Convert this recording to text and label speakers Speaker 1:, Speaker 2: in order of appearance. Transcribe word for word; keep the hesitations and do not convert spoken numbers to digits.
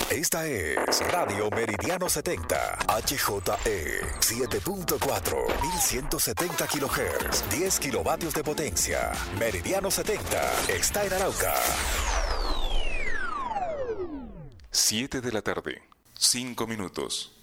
Speaker 1: Esta es Radio Meridiano setenta, H J E siete punto cuatro, mil ciento setenta kilohertz, diez kilovatios de potencia. Meridiano setenta está en Arauca.
Speaker 2: siete de la tarde, cinco minutos.